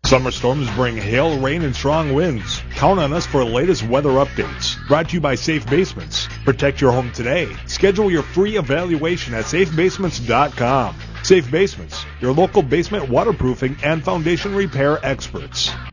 Summer storms bring hail, rain, and strong winds. Count on us for the latest weather updates. Brought to you by Safe Basements. Protect your home today. Schedule your free evaluation at safebasements.com. Safe Basements, your local basement waterproofing and foundation repair experts.